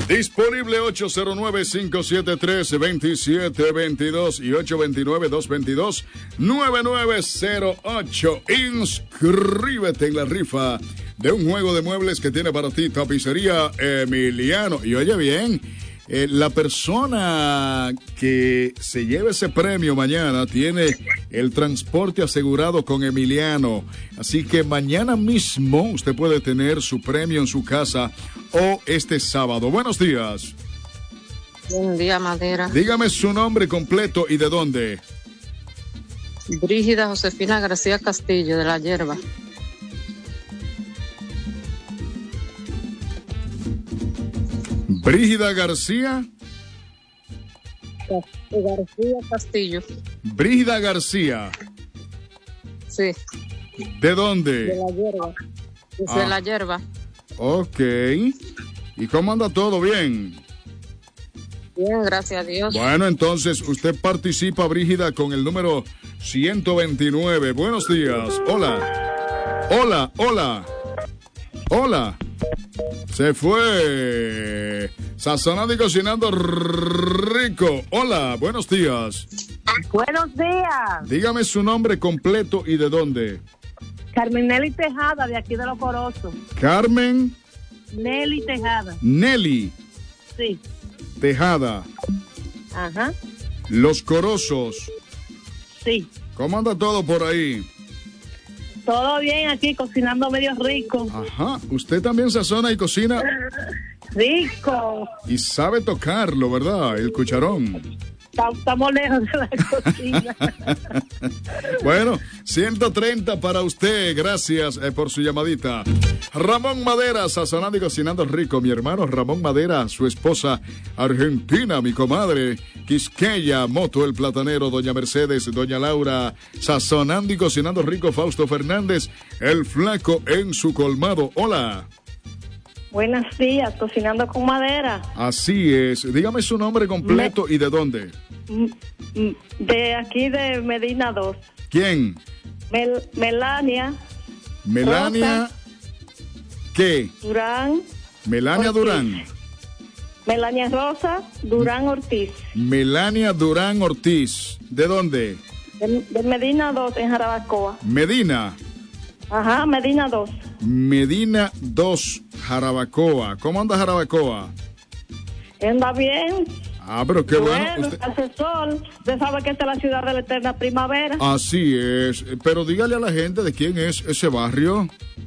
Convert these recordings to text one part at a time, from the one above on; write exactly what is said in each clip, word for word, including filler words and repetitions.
Disponible ocho cero nueve, cinco siete tres, dos siete dos dos y ocho dos nueve, dos dos dos, nueve nueve cero ocho. Inscríbete en la rifa de un juego de muebles que tiene para ti Tapicería Emiliano. Y oye bien, eh, la persona que se lleve ese premio mañana tiene el transporte asegurado con Emiliano. Así que mañana mismo usted puede tener su premio en su casa o este sábado. Buenos días. Buen día, Madera. Dígame su nombre completo y de dónde. Brígida Josefina García Castillo, de La Hierba. Brígida García. García Castillo. Brígida García. Sí. ¿De dónde? De La Hierba. Desde Ah. La Hierba. Ok. ¿Y cómo anda todo? ¿Bien? Bien, gracias a Dios. Bueno, entonces usted participa, Brígida, con el número ciento veintinueve. Buenos días. Hola. Hola, hola. Hola. Se fue. Sazonando y cocinando rico. Hola, buenos días. Buenos días. Dígame su nombre completo y de dónde. Carmen Nelly Tejada, de aquí de Los Corozos. Carmen Nelly Tejada. Nelly Sí. Tejada. Ajá. Los Corozos. Sí. ¿Cómo anda todo por ahí? Todo bien aquí, cocinando medio rico. Ajá. Usted también sazona y cocina Rico. y sabe tocarlo, ¿verdad? El cucharón. Estamos lejos de la cocina. Bueno, ciento treinta para usted. Gracias eh, por su llamadita. Ramón Madera, sazonando y cocinando rico. Mi hermano Ramón Madera, su esposa argentina, mi comadre Quisqueya, Moto el Platanero, doña Mercedes, doña Laura, sazonando y cocinando rico. Fausto Fernández, el flaco en su colmado. Hola. Buenos días, cocinando con madera. Así es. Dígame su nombre completo Me... y de dónde. De aquí de Medina dos. ¿Quién? Mel... Melania. Melania. Rosa, ¿Qué? Durán. Melania Ortiz. Durán. Melania Rosa Durán Ortiz. Melania Durán Ortiz. ¿De dónde? De, de Medina dos, en Jarabacoa. Medina. Ajá, Medina dos. Medina dos, Jarabacoa. ¿Cómo anda Jarabacoa? Anda bien. Ah, pero qué bueno. Bueno, Usted... hace sol. Usted sabe que esta es la ciudad de la eterna primavera. Así es. Pero dígale a la gente de quién es ese barrio.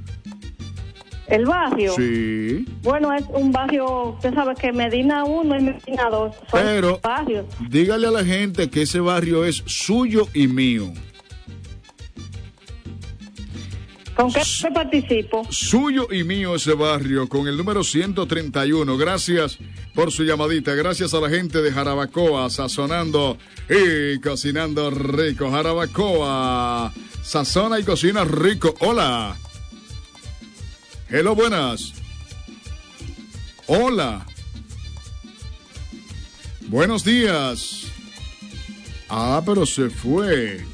¿El barrio? Sí. Bueno, es un barrio, usted sabe que Medina uno y Medina dos son Pero barrios. dígale a la gente que ese barrio es suyo y mío. ¿Con qué te participo? Suyo y mío ese barrio, con el número ciento treinta y uno. Gracias por su llamadita. Gracias a la gente de Jarabacoa, sazonando y cocinando rico. Jarabacoa, sazona y cocina rico. Hola. Hello, buenas. Hola. Buenos días. Ah, pero se fue.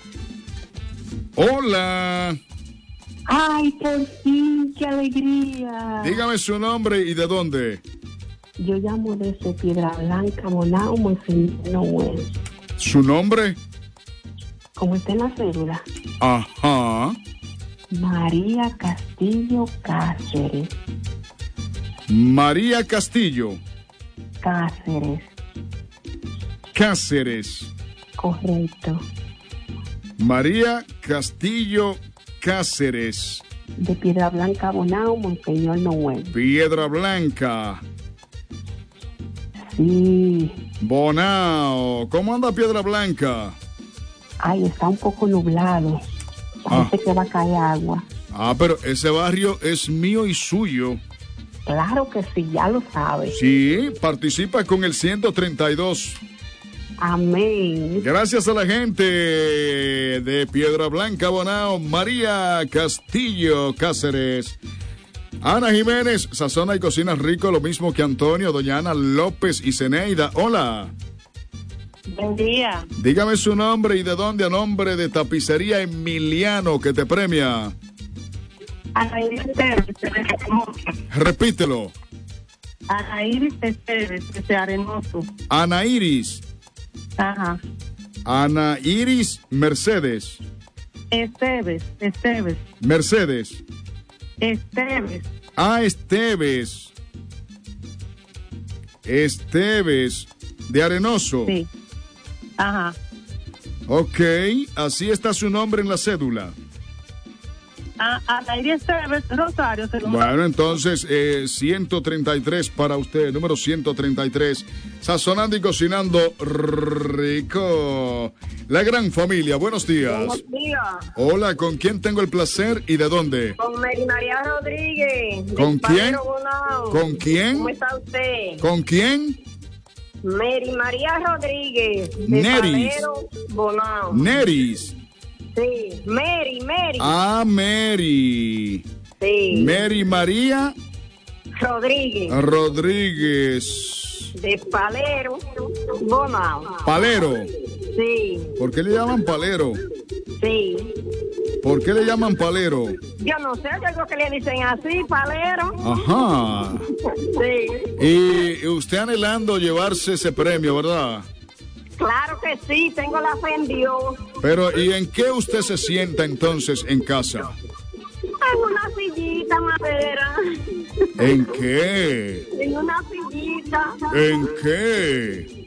Hola. Ay, por fin, qué alegría. Dígame su nombre y de dónde. Yo llamo desde Piedra Blanca, Monao, Monseñor Noel. ¿Su nombre? ¿Cómo está en la cédula? Ajá. María Castillo Cáceres. María Castillo Cáceres. Cáceres. Correcto. María Castillo Cáceres. De Piedra Blanca, Monao, Monseñor Noel. Piedra Blanca. Sí. Bonao. ¿Cómo anda Piedra Blanca? Ay, está un poco nublado. Parece ah. que va a caer agua. Ah, pero ese barrio es mío y suyo. Claro que sí, ya lo sabe. Sí, participa con el ciento treinta y dos. Amén. Gracias a la gente de Piedra Blanca, Bonao, María Castillo Cáceres. Ana Jiménez, sazona y cocina rico, lo mismo que Antonio, doña Ana López y Zeneida. Hola. Buen día. Dígame su nombre y de dónde, a nombre de Tapicería Emiliano, que te premia. Ana Repítelo. Ana Iris Esteves, desde Arenoso. Ana Iris. Ajá. Ana Iris Mercedes. Esteves, Esteves, Mercedes. Esteves. Ah, Esteves. Esteves. De Arenoso. Sí. Ajá. Ok, así está su nombre en la cédula. A, Ana Iris Esteves, Rosario. Se lo Bueno, entonces, eh, ciento treinta y tres para usted, número ciento treinta y tres. Sazonando y cocinando rico. La gran familia, buenos días. Buenos días. Hola, ¿con quién tengo el placer y de dónde? Con Mary María Rodríguez. ¿Con quién? Bonao. ¿Con quién? ¿Cómo está usted? ¿Con quién? Mary María Rodríguez. De Neris. Palero, Bonao. Neris. Sí, Mary, Mary. Ah, Mary. Sí. Mary María Rodríguez. Rodríguez. De Palero, Bonao. Palero. Sí, ¿Por qué le llaman palero? sí. ¿Por qué le llaman palero? Yo no sé, yo creo que le dicen así, Palero. Ajá. Sí. Y usted anhelando llevarse ese premio, ¿verdad? Claro que sí, tengo la fe en Dios. Pero, ¿y en qué usted se sienta entonces en casa? En una sillita madera. ¿En qué? En una sillita. ¿En qué?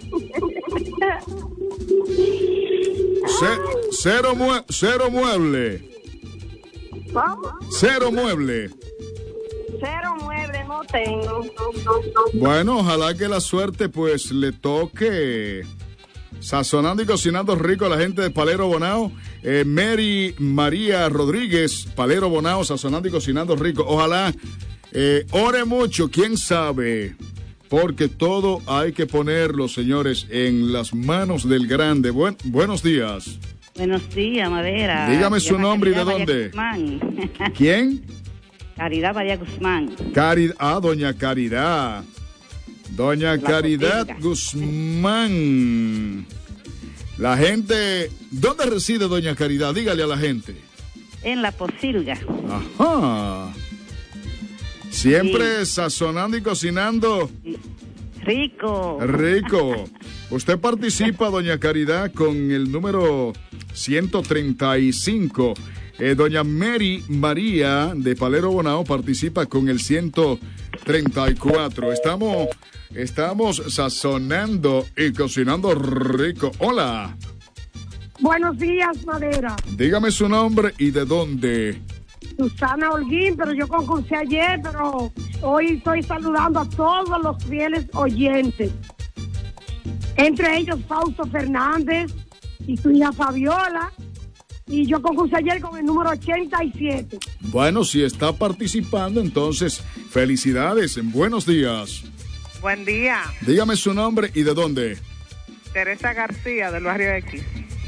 Ce- cero, mue- cero mueble. ¿Cómo? Cero mueble. Cero muebles no tengo. Bueno, ojalá que la suerte pues le toque. Sazonando y cocinando rico a la gente de Palero Bonao. Eh, Mary María Rodríguez, Palero Bonao, sazonando y cocinando rico. Ojalá eh, ore mucho, quién sabe. Porque todo hay que ponerlo, señores, en las manos del grande. Buen, buenos días. Buenos días, Madera. Dígame su Llama nombre y de Caridad dónde. María Guzmán. ¿Quién? Caridad María Guzmán. Caridad. Ah, doña Caridad. Doña La Caridad Posilga. Guzmán. La gente. ¿Dónde reside doña Caridad? Dígale a la gente. En La Posilga. Ajá. Siempre Sí. sazonando y cocinando Rico. rico. Usted participa, doña Caridad, con el número ciento treinta y cinco. Eh, doña Mary María de Palero Bonao participa con el ciento treinta y cuatro. Estamos, estamos sazonando y cocinando rico. Hola. Buenos días, Madera. Dígame su nombre y de dónde. Susana Holguín, pero yo concursé ayer, pero hoy estoy saludando a todos los fieles oyentes. Entre ellos Fausto Fernández y su hija Fabiola. Y yo concursé ayer con el número ochenta y siete. Bueno, si está participando, entonces felicidades. Buenos días. Buen día, Dígame su nombre y de dónde. Teresa García del barrio X.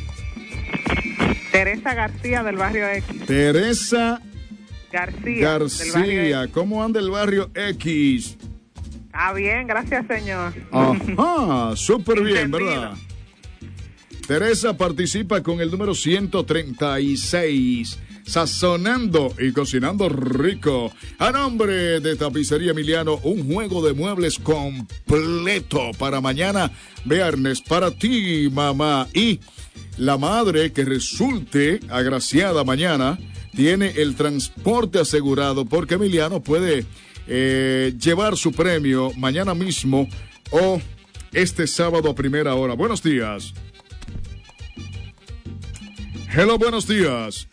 Teresa García del barrio X. Teresa García. Del barrio García. X. ¿Cómo anda el barrio X? Ah, bien, gracias, señor. Ajá, súper bien, Entendido. ¿verdad? Teresa participa con el número ciento treinta y seis, sazonando y cocinando rico. A nombre de Tapicería Emiliano, un juego de muebles completo para mañana, viernes, para ti, mamá. Y la madre que resulte agraciada mañana tiene el transporte asegurado porque Emiliano puede eh, llevar su premio mañana mismo o este sábado a primera hora. Buenos días. Hello, buenos días.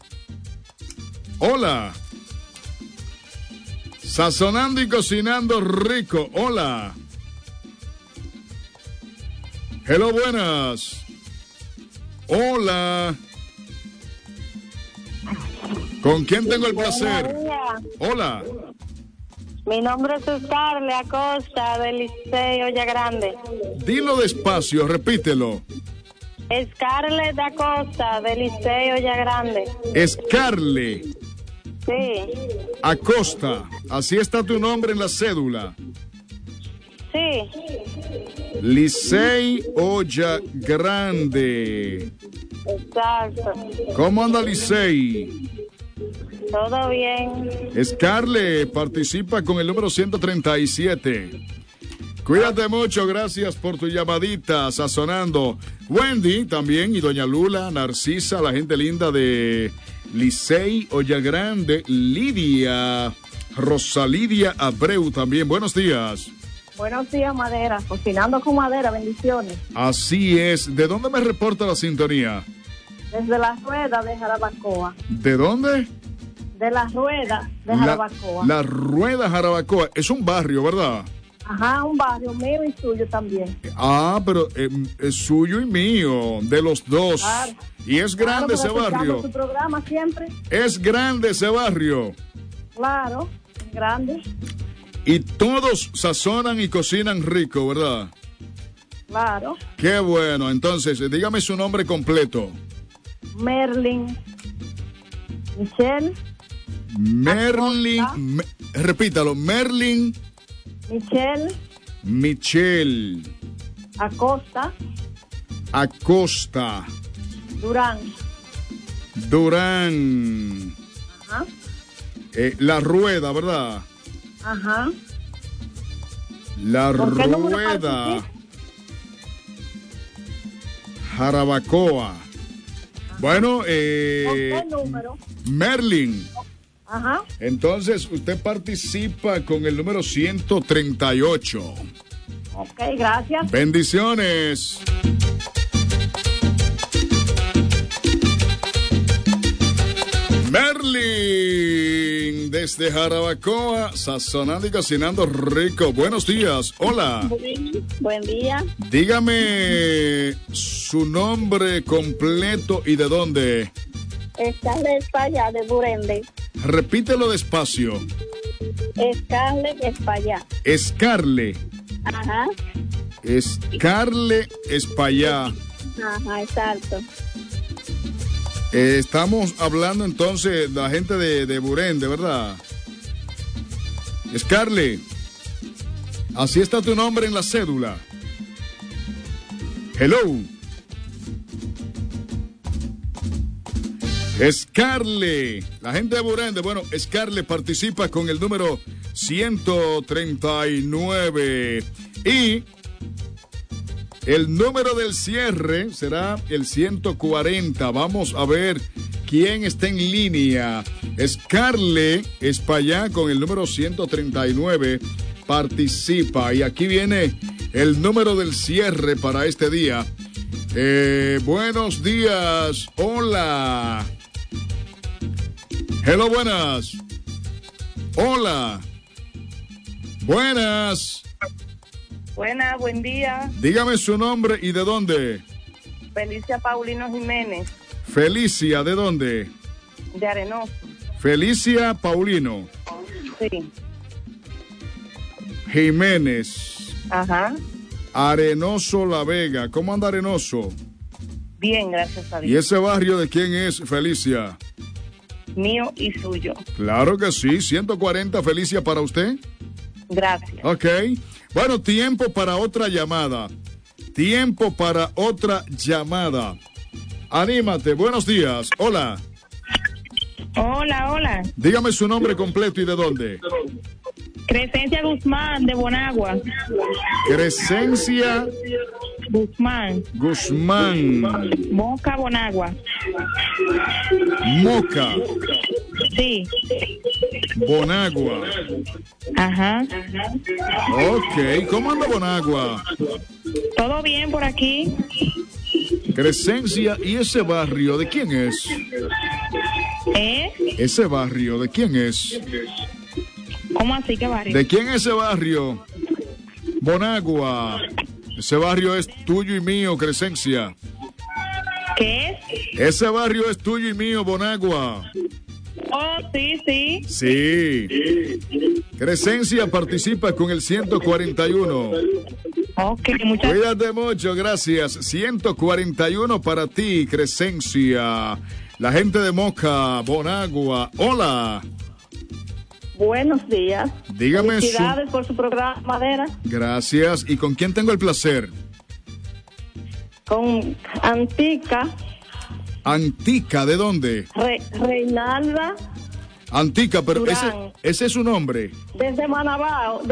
Hola. Sazonando y cocinando rico. Hola. Hello, buenas. Hola. ¿Con quién tengo el placer? Hola. Mi nombre es Scarlett Acosta del Liceo Olla Grande. Dilo despacio, repítelo. Scarlett Acosta del Liceo Olla Grande. Scarlett Sí, Acosta. Así está tu nombre en la cédula. sí, Licey Olla Grande. exacto. ¿Cómo anda Licey? Todo bien. Scarlett participa con el número ciento treinta y siete. Cuídate mucho, gracias por tu llamadita, sazonando. Wendy también, y doña Lula, Narcisa, la gente linda de Licey, Olla Grande, Lidia, Rosalidia Abreu también. Buenos días. Buenos días, Madera. Cocinando con Madera, bendiciones. Así es. ¿De dónde me reporta la sintonía? Desde la rueda de Jarabacoa. ¿De dónde? De la rueda de Jarabacoa. La, la rueda Jarabacoa. Es un barrio, ¿verdad? Ajá, un barrio mío y suyo también. Ah, pero eh, es suyo y mío, de los dos. Claro. Y es grande claro, ese barrio. Su programa siempre. Es grande ese barrio. Claro, grande. Y todos sazonan y cocinan rico, ¿verdad? Claro. Qué bueno. Entonces, dígame su nombre completo. Merlin Michelle. Merlin. Me, repítalo. Merlin. Michelle. Michelle. Acosta. Acosta. Durán. Durán. Ajá. Eh, la rueda, ¿verdad? Ajá. La rueda. Jarabacoa. Bueno, eh. ¿Con qué número? Merlin. Ajá. Entonces, usted participa con el número ciento treinta y ocho. Ok, gracias. Bendiciones. Merlin, desde Jarabacoa, sazonando y cocinando rico. Buenos días. Hola. Buen, buen día. Dígame su nombre completo y de dónde. Scarlett Espallá de Burende. Repítelo despacio. Scarlett Espallá. Scarlett. Ajá. Scarlett Espallá. Ajá, exacto. Eh, estamos hablando entonces de la gente de, de Burende, ¿verdad? Scarlett, así está tu nombre en la cédula. Hello. Scarlett, la gente de Burende. Bueno, Scarlett participa con el número ciento treinta y nueve. Y el número del cierre será el ciento cuarenta. Vamos a ver quién está en línea. Scarlett Espallá con el número ciento treinta y nueve participa. Y aquí viene el número del cierre para este día. Eh, buenos días. Hola. Hello, buenas. Hola. Buenas. Buena, buen día. Dígame su nombre y de dónde. Felicia Paulino Jiménez. Felicia, ¿de dónde? De Arenoso. Felicia Paulino. Sí. Jiménez. Ajá. Arenoso La Vega. ¿Cómo anda Arenoso? Bien, gracias a Dios. ¿Y ese barrio de quién es, Felicia? Mío y suyo. Claro que sí. ciento cuarenta, Felicia, para usted. Gracias. Ok. Bueno, tiempo para otra llamada. Tiempo para otra llamada. Anímate. Buenos días. Hola. Hola, hola. Dígame su nombre completo y de dónde. Crescencia Guzmán, de Bonagua. Crescencia Guzmán. Guzmán. Moca, Bonagua. Moca. Sí. Bonagua. Ajá. Ok. ¿Cómo anda Bonagua? ¿Todo bien por aquí? Crescencia, ¿y ese barrio de quién es? ¿Eh? Ese barrio, ¿de quién es? ¿Cómo así? ¿Qué barrio? ¿De quién es ese barrio? Bonagua. Ese barrio es tuyo y mío, Crescencia. ¿Qué es? Ese barrio es tuyo y mío, Bonagua. Oh, sí, sí. Sí. Crescencia participa con el ciento cuarenta y uno. Ok, muchas gracias. Cuídate mucho, gracias. ciento cuarenta y uno para ti, Crescencia. La gente de Moca, Bonagua. Hola. Buenos días. Dígame su... Felicidades por su programa, Madera. Gracias. ¿Y con quién tengo el placer? Con Antica. Antica, ¿de dónde? Re, Reinalda. Antica, pero ese, Durán. ese es su nombre. Desde Manabao.